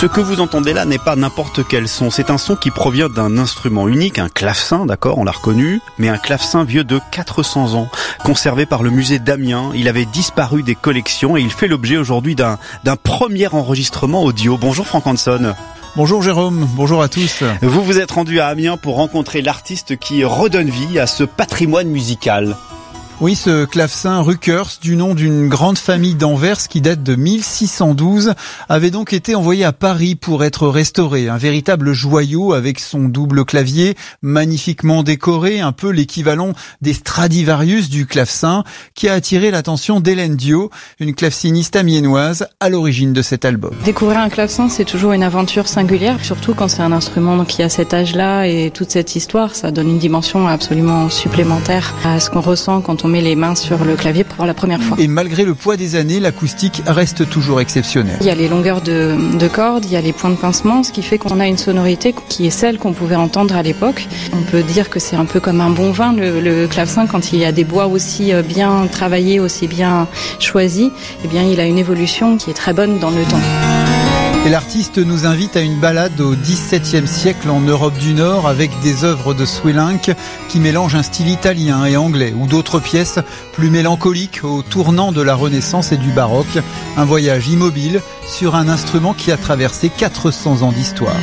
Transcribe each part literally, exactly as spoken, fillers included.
Ce que vous entendez là n'est pas n'importe quel son, c'est un son qui provient d'un instrument unique, un clavecin, d'accord, on l'a reconnu, mais un clavecin vieux de quatre cents ans, conservé par le musée d'Amiens. Il avait disparu des collections et il fait l'objet aujourd'hui d'un, d'un premier enregistrement audio. Bonjour Franck Hanson. Bonjour Jérôme, bonjour à tous. Vous vous êtes rendu à Amiens pour rencontrer l'artiste qui redonne vie à ce patrimoine musical. Oui, ce clavecin Ruckers, du nom d'une grande famille d'Anvers qui date de mille six cent douze, avait donc été envoyé à Paris pour être restauré. Un véritable joyau avec son double clavier, magnifiquement décoré, un peu l'équivalent des Stradivarius du clavecin, qui a attiré l'attention d'Hélène Dio, une claveciniste amiénoise à l'origine de cet album. Découvrir un clavecin, c'est toujours une aventure singulière, surtout quand c'est un instrument qui a cet âge-là et toute cette histoire. Ça donne une dimension absolument supplémentaire à ce qu'on ressent quand on met les mains sur le clavier pour la première fois. Et malgré le poids des années, l'acoustique reste toujours exceptionnelle. Il y a les longueurs de, de cordes, il y a les points de pincement, ce qui fait qu'on a une sonorité qui est celle qu'on pouvait entendre à l'époque. On peut dire que c'est un peu comme un bon vin, le, le clavecin, quand il y a des bois aussi bien travaillés, aussi bien choisis, eh bien il a une évolution qui est très bonne dans le temps. Et l'artiste nous invite à une balade au dix-septième siècle en Europe du Nord avec des œuvres de Swelink qui mélangent un style italien et anglais ou d'autres pièces plus mélancoliques au tournant de la Renaissance et du baroque. Un voyage immobile sur un instrument qui a traversé quatre cents ans d'histoire.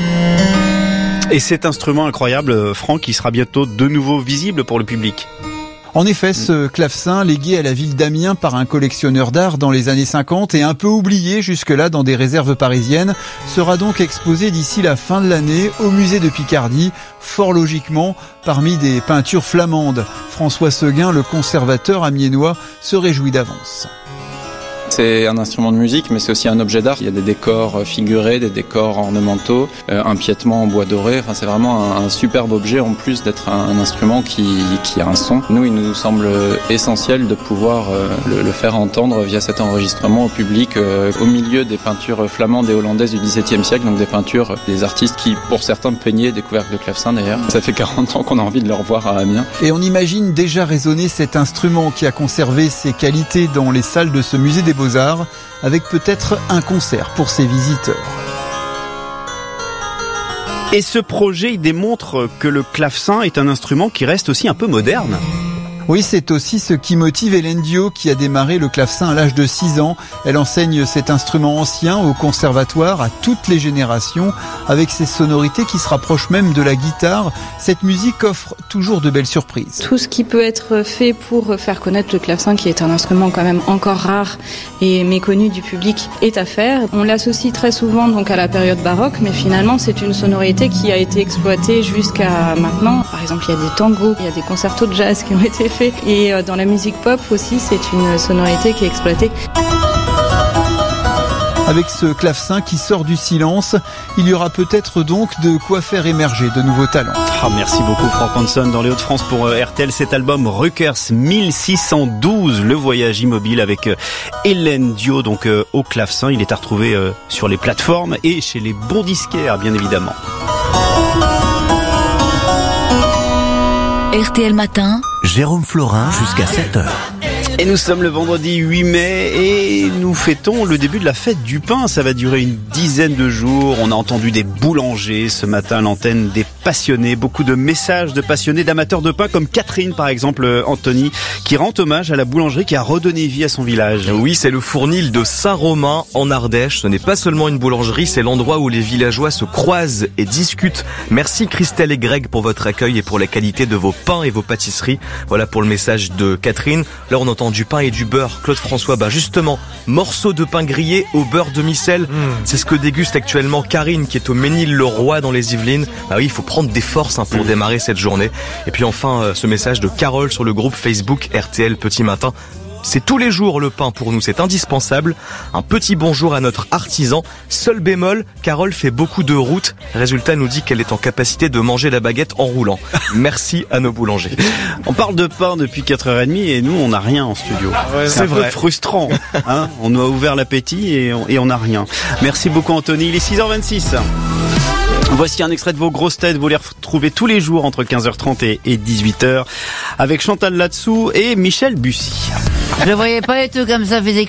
Et cet instrument incroyable, Franck, il sera bientôt de nouveau visible pour le public. En effet, ce clavecin, légué à la ville d'Amiens par un collectionneur d'art dans les années cinquante et un peu oublié jusque-là dans des réserves parisiennes, sera donc exposé d'ici la fin de l'année au musée de Picardie, fort logiquement parmi des peintures flamandes. François Seguin, le conservateur amiénois, se réjouit d'avance. C'est un instrument de musique, mais c'est aussi un objet d'art. Il y a des décors figurés, des décors ornementaux, euh, un piétement en bois doré. Enfin, c'est vraiment un, un superbe objet en plus d'être un, un instrument qui, qui a un son. Nous, il nous semble essentiel de pouvoir euh, le, le faire entendre via cet enregistrement au public euh, au milieu des peintures flamandes et hollandaises du dix-septième siècle, donc des peintures des artistes qui, pour certains, peignaient des couvercles de clavecin d'ailleurs. Ça fait quarante ans qu'on a envie de le revoir à Amiens. Et on imagine déjà résonner cet instrument qui a conservé ses qualités dans les salles de ce musée des Beaux-Arts, avec peut-être un concert pour ses visiteurs. Et ce projet, il démontre que le clavecin est un instrument qui reste aussi un peu moderne. Oui, c'est aussi ce qui motive Hélène Dio qui a démarré le clavecin à l'âge de six ans. Elle enseigne cet instrument ancien au conservatoire à toutes les générations avec ses sonorités qui se rapprochent même de la guitare. Cette musique offre toujours de belles surprises. Tout ce qui peut être fait pour faire connaître le clavecin, qui est un instrument quand même encore rare et méconnu du public, est à faire. On l'associe très souvent donc à la période baroque, mais finalement c'est une sonorité qui a été exploitée jusqu'à maintenant. Par exemple, il y a des tangos, il y a des concertos de jazz qui ont été faits. Et dans la musique pop aussi, c'est une sonorité qui est exploitée. Avec ce clavecin qui sort du silence, il y aura peut-être donc de quoi faire émerger de nouveaux talents. Ah, merci beaucoup Franck Hanson dans les Hauts-de-France pour euh, R T L, cet album Ruckers mille six cent douze, le voyage immobile avec euh, Hélène Dio donc euh, au clavecin. Il est à retrouver euh, sur les plateformes et chez les bons disquaires bien évidemment. R T L Matin, Jérôme Florin jusqu'à sept heures. Et nous sommes le vendredi huit mai et nous fêtons le début de la fête du pain. Ça va durer une dizaine de jours. On a entendu des boulangers ce matin à l'antenne, des passionnés, beaucoup de messages de passionnés, d'amateurs de pain comme Catherine par exemple, Anthony, qui rend hommage à la boulangerie qui a redonné vie à son village. Oui, c'est le Fournil de Saint-Romain en Ardèche. Ce n'est pas seulement une boulangerie, c'est l'endroit où les villageois se croisent et discutent. Merci Christelle et Greg pour votre accueil et pour la qualité de vos pains et vos pâtisseries. Voilà pour le message de Catherine. Là, on entend du pain et du beurre. Claude François, bah justement, morceau de pain grillé au beurre demi-sel. Mmh. C'est ce que déguste actuellement Karine qui est au Ménil-le-Roi dans les Yvelines. Bah oui, il faut prendre des forces hein, pour mmh. démarrer cette journée. Et puis enfin, euh, ce message de Carole sur le groupe Facebook R T L Petit Matin. C'est tous les jours le pain pour nous, c'est indispensable. Un petit bonjour à notre artisan. Seul bémol, Carole fait beaucoup de route. Résultat, nous dit qu'elle est en capacité de manger la baguette en roulant. Merci à nos boulangers. On parle de pain depuis quatre heures trente et nous, on n'a rien en studio. Ouais, c'est, c'est vrai. Frustrant. Hein, on nous a ouvert l'appétit et on, et on n'a rien. Merci beaucoup Anthony, il est six heures vingt-six. Voici un extrait de vos grosses têtes. Vous les retrouvez tous les jours entre quinze heures trente et dix-huit heures avec Chantal Latsou et Michel Bussy. Je voyais pas être comme ça physiquement.